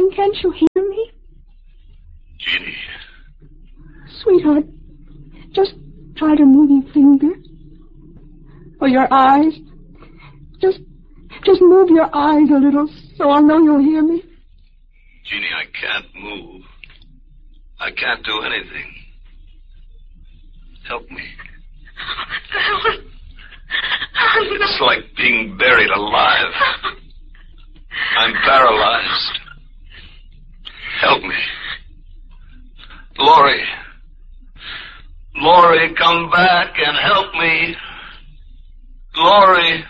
Darling, can't you hear me? Jeannie. Sweetheart, just try to move your finger. Or your eyes. Just move your eyes a little so I'll know you'll hear me. Jeannie, I can't move. I can't do anything. Help me. It's like being buried alive. I'm paralyzed. Help me. Laurie. Laurie, come back and help me. Laurie.